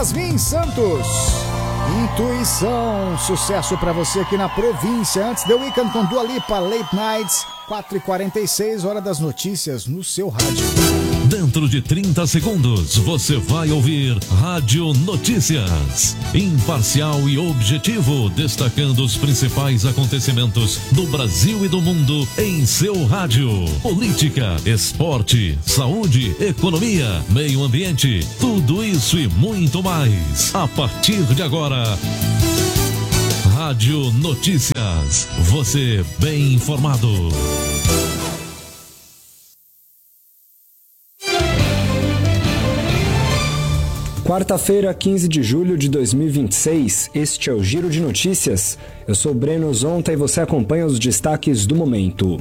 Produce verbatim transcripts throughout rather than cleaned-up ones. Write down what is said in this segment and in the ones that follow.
Yasmin Santos. Intuição, sucesso pra você aqui na província. Antes The Weeknd com Dua Lipa, Late Nights, quatro e quarenta e seis, hora das notícias no seu rádio. Dentro de trinta segundos, você vai ouvir Rádio Notícias. Imparcial e objetivo, destacando os principais acontecimentos do Brasil e do mundo em seu rádio. Política, esporte, saúde, economia, meio ambiente, tudo isso e muito mais. A partir de agora, Rádio Notícias. Você bem informado. Quarta-feira, quinze de julho de dois mil e vinte e seis, este é o Giro de Notícias. Eu sou Breno Zonta e você acompanha os destaques do momento.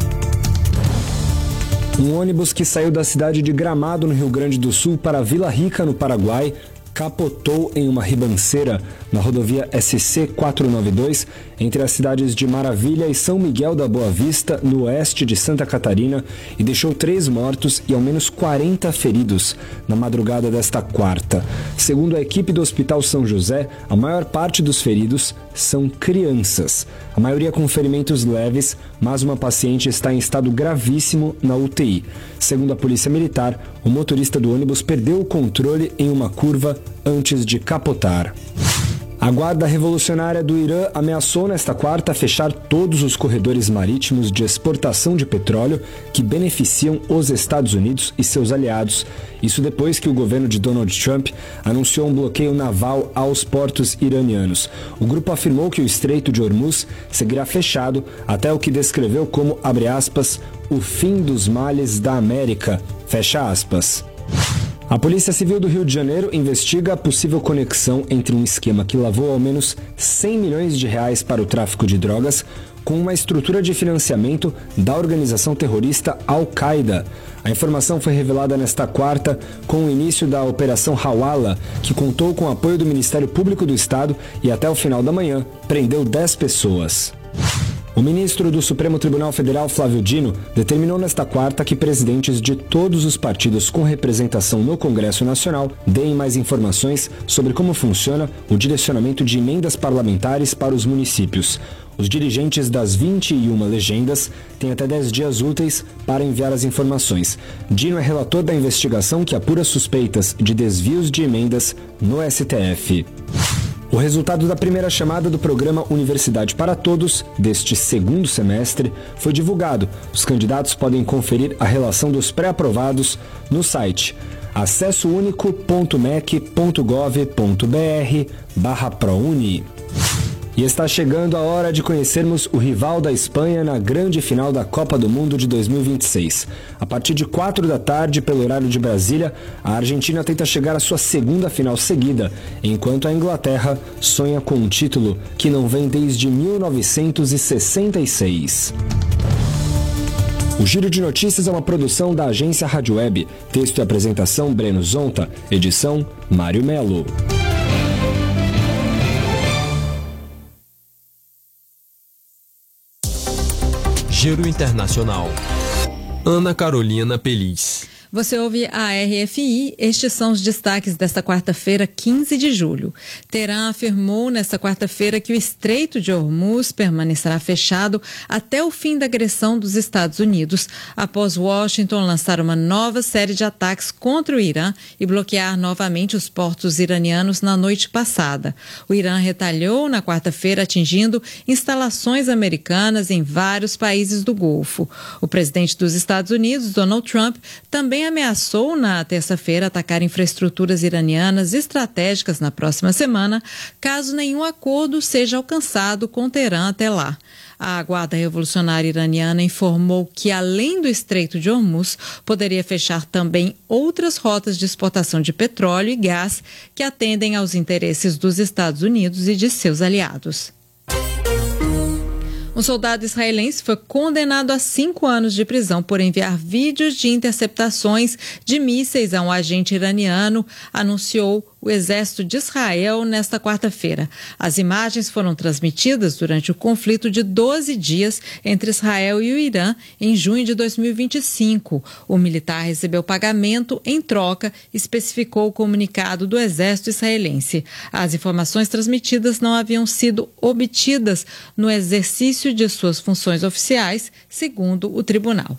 Um ônibus que saiu da cidade de Gramado, no Rio Grande do Sul, para Vila Rica, no Paraguai, capotou em uma ribanceira na rodovia S C quatrocentos e noventa e dois, entre as cidades de Maravilha e São Miguel da Boa Vista, no oeste de Santa Catarina, e deixou três mortos e ao menos quarenta feridos na madrugada desta quarta. Segundo a equipe do Hospital São José, a maior parte dos feridos são crianças, a maioria com ferimentos leves, mas uma paciente está em estado gravíssimo na U T I. Segundo a Polícia Militar, o motorista do ônibus perdeu o controle em uma curva antes de capotar. A Guarda Revolucionária do Irã ameaçou nesta quarta fechar todos os corredores marítimos de exportação de petróleo que beneficiam os Estados Unidos e seus aliados. Isso depois que o governo de Donald Trump anunciou um bloqueio naval aos portos iranianos. O grupo afirmou que o Estreito de Hormuz seguirá fechado até o que descreveu como, abre aspas, o fim dos males da América, fecha aspas. A Polícia Civil do Rio de Janeiro investiga a possível conexão entre um esquema que lavou ao menos cem milhões de reais para o tráfico de drogas com uma estrutura de financiamento da organização terrorista Al-Qaeda. A informação foi revelada nesta quarta com o início da Operação Hawala, que contou com o apoio do Ministério Público do Estado e até o final da manhã prendeu dez pessoas. O ministro do Supremo Tribunal Federal, Flávio Dino, determinou nesta quarta que presidentes de todos os partidos com representação no Congresso Nacional deem mais informações sobre como funciona o direcionamento de emendas parlamentares para os municípios. Os dirigentes das vinte e uma legendas têm até dez dias úteis para enviar as informações. Dino é relator da investigação que apura suspeitas de desvios de emendas no S T F. O resultado da primeira chamada do programa Universidade para Todos, deste segundo semestre, foi divulgado. Os candidatos podem conferir a relação dos pré-aprovados no site acessounico.mec.gov.br barra ProUni. E está chegando a hora de conhecermos o rival da Espanha na grande final da Copa do Mundo de dois mil e vinte e seis. A partir de quatro da tarde, pelo horário de Brasília, a Argentina tenta chegar à sua segunda final seguida, enquanto a Inglaterra sonha com um título que não vem desde mil novecentos e sessenta e seis. O Giro de Notícias é uma produção da agência Rádio Web. Texto e apresentação Breno Zonta. Edição Mário Melo. Giro Internacional. Ana Carolina Peliz. Você ouve a R F I, estes são os destaques desta quarta-feira, quinze de julho. Teherã afirmou nesta quarta-feira que o Estreito de Hormuz permanecerá fechado até o fim da agressão dos Estados Unidos, após Washington lançar uma nova série de ataques contra o Irã e bloquear novamente os portos iranianos na noite passada. O Irã retalhou na quarta-feira, atingindo instalações americanas em vários países do Golfo. O presidente dos Estados Unidos, Donald Trump, também ameaçou na terça-feira atacar infraestruturas iranianas estratégicas na próxima semana, caso nenhum acordo seja alcançado com Teherã até lá. A Guarda Revolucionária Iraniana informou que, além do Estreito de Hormuz, poderia fechar também outras rotas de exportação de petróleo e gás que atendem aos interesses dos Estados Unidos e de seus aliados. Um soldado israelense foi condenado a cinco anos de prisão por enviar vídeos de interceptações de mísseis a um agente iraniano, anunciou o exército de Israel nesta quarta-feira. As imagens foram transmitidas durante o conflito de doze dias entre Israel e o Irã em junho de dois mil e vinte e cinco. O militar recebeu pagamento em troca, especificou o comunicado do exército israelense. As informações transmitidas não haviam sido obtidas no exercício de suas funções oficiais, segundo o tribunal.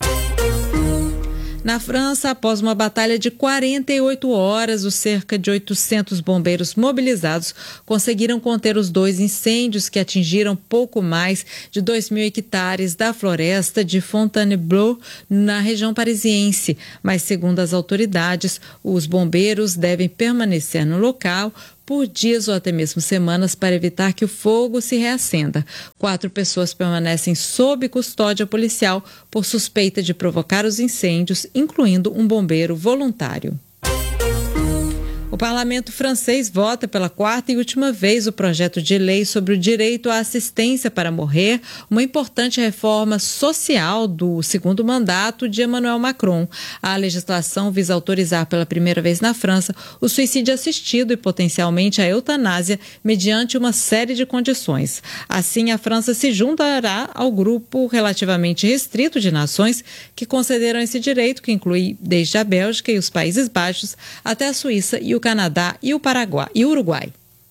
Na França, após uma batalha de quarenta e oito horas, os cerca de oitocentos bombeiros mobilizados conseguiram conter os dois incêndios que atingiram pouco mais de dois mil hectares da floresta de Fontainebleau, na região parisiense. Mas, segundo as autoridades, os bombeiros devem permanecer no local por dias ou até mesmo semanas para evitar que o fogo se reacenda. Quatro pessoas permanecem sob custódia policial por suspeita de provocar os incêndios, incluindo um bombeiro voluntário. O parlamento francês vota pela quarta e última vez o projeto de lei sobre o direito à assistência para morrer, uma importante reforma social do segundo mandato de Emmanuel Macron. A legislação visa autorizar pela primeira vez na França o suicídio assistido e potencialmente a eutanásia mediante uma série de condições. Assim, a França se juntará ao grupo relativamente restrito de nações que concederam esse direito, que inclui desde a Bélgica e os Países Baixos até a Suíça e o Canadá e o Paraguai e o Uruguai.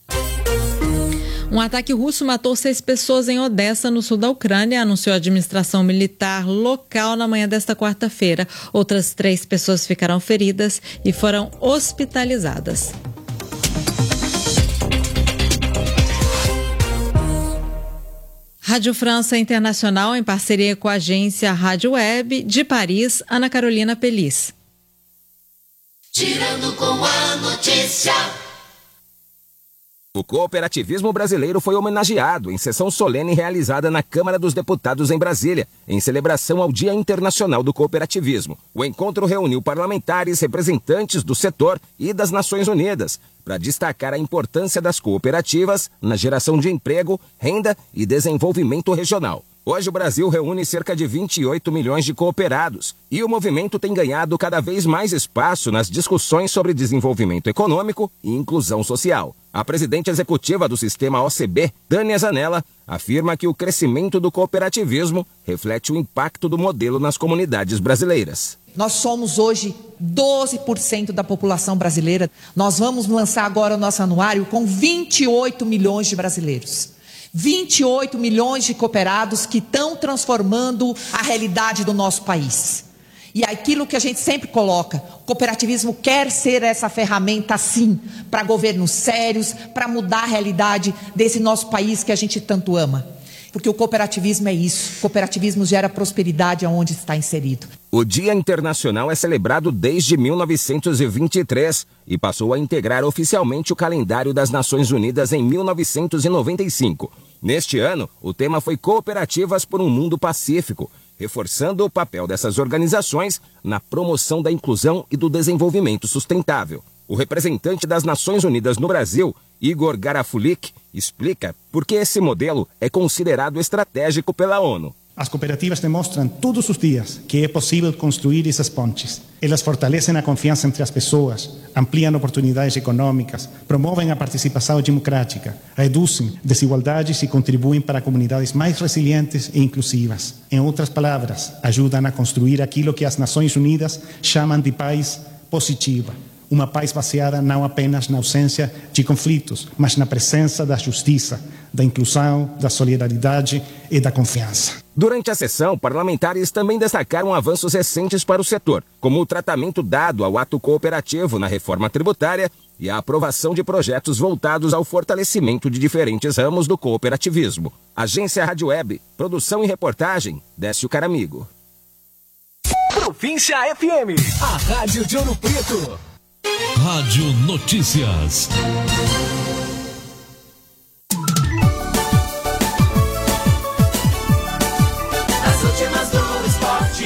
Um ataque russo matou seis pessoas em Odessa, no sul da Ucrânia, anunciou a administração militar local na manhã desta quarta-feira. Outras três pessoas ficaram feridas e foram hospitalizadas. Rádio França Internacional, em parceria com a agência Rádio Web de Paris, Ana Carolina Pelis. Girando com a notícia. O cooperativismo brasileiro foi homenageado em sessão solene realizada na Câmara dos Deputados em Brasília, em celebração ao Dia Internacional do Cooperativismo. O encontro reuniu parlamentares, representantes do setor e das Nações Unidas, para destacar a importância das cooperativas na geração de emprego, renda e desenvolvimento regional. Hoje o Brasil reúne cerca de vinte e oito milhões de cooperados e o movimento tem ganhado cada vez mais espaço nas discussões sobre desenvolvimento econômico e inclusão social. A presidente executiva do sistema O C B, Tânia Zanella, afirma que o crescimento do cooperativismo reflete o impacto do modelo nas comunidades brasileiras. Nós somos hoje doze por cento da população brasileira. Nós vamos lançar agora o nosso anuário com vinte e oito milhões de brasileiros. vinte e oito milhões de cooperados que estão transformando a realidade do nosso país. E aquilo que a gente sempre coloca, o cooperativismo quer ser essa ferramenta sim, para governos sérios, para mudar a realidade desse nosso país que a gente tanto ama. Porque o cooperativismo é isso, o cooperativismo gera prosperidade aonde está inserido. O Dia Internacional é celebrado desde mil novecentos e vinte e três e passou a integrar oficialmente o calendário das Nações Unidas em mil novecentos e noventa e cinco. Neste ano, o tema foi Cooperativas por um Mundo Pacífico, reforçando o papel dessas organizações na promoção da inclusão e do desenvolvimento sustentável. O representante das Nações Unidas no Brasil, Igor Garafulik, explica por que esse modelo é considerado estratégico pela ONU. As cooperativas demonstram todos os dias que é possível construir essas pontes. Elas fortalecem a confiança entre as pessoas, ampliam oportunidades econômicas, promovem a participação democrática, reduzem desigualdades e contribuem para comunidades mais resilientes e inclusivas. Em outras palavras, ajudam a construir aquilo que as Nações Unidas chamam de paz positiva. Uma paz baseada não apenas na ausência de conflitos, mas na presença da justiça, da inclusão, da solidariedade e da confiança. Durante a sessão, parlamentares também destacaram avanços recentes para o setor, como o tratamento dado ao ato cooperativo na reforma tributária e a aprovação de projetos voltados ao fortalecimento de diferentes ramos do cooperativismo. Agência Rádio Web, produção e reportagem, Décio Caramigo. Província F M, a rádio de Ouro Preto. Rádio Notícias. As últimas do esporte.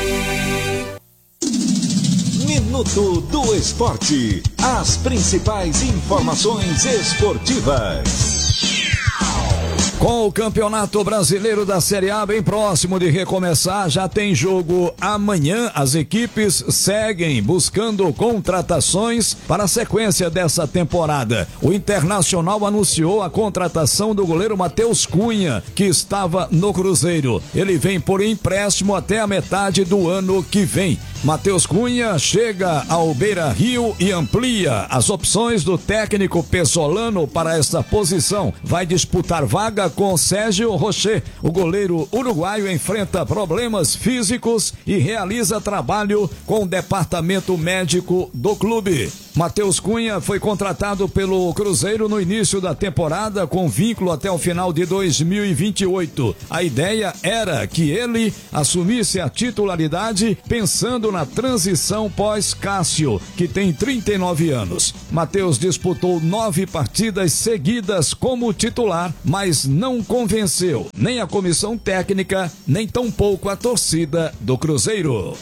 Minuto do Esporte. As principais informações esportivas. Com o Campeonato Brasileiro da Série A bem próximo de recomeçar, já tem jogo amanhã. As equipes seguem buscando contratações para a sequência dessa temporada. O Internacional anunciou a contratação do goleiro Matheus Cunha, que estava no Cruzeiro. Ele vem por empréstimo até a metade do ano que vem. Matheus Cunha chega ao Beira-Rio e amplia as opções do técnico pessolano para esta posição. Vai disputar vaga com Sérgio Rocher. O goleiro uruguaio enfrenta problemas físicos e realiza trabalho com o departamento médico do clube. Matheus Cunha foi contratado pelo Cruzeiro no início da temporada com vínculo até o final de dois mil e vinte e oito. A ideia era que ele assumisse a titularidade pensando na transição pós-Cássio, que tem trinta e nove anos. Matheus disputou nove partidas seguidas como titular, mas não convenceu nem a comissão técnica, nem tampouco a torcida do Cruzeiro.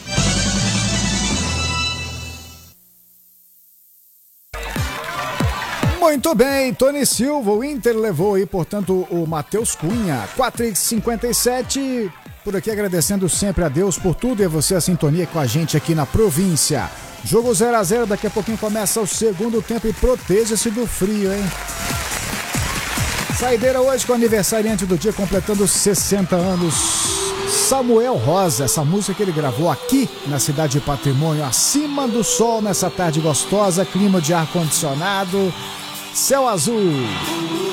Muito bem, Tony Silva, o Inter levou aí, portanto, o Matheus Cunha, quatro e cinquenta e sete, por aqui agradecendo sempre a Deus por tudo e a você a sintonia com a gente aqui na província. Jogo zero a zero, daqui a pouquinho começa o segundo tempo e proteja-se do frio, hein? Saideira hoje com o aniversariante do dia, completando sessenta anos, Samuel Rosa, essa música que ele gravou aqui na Cidade de Patrimônio, acima do sol nessa tarde gostosa, clima de ar-condicionado, céu azul.